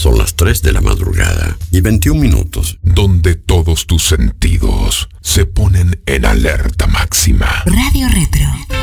Son las 3 de la madrugada y 21 minutos. Donde todos tus sentidos se ponen en alerta máxima. Radio Retro.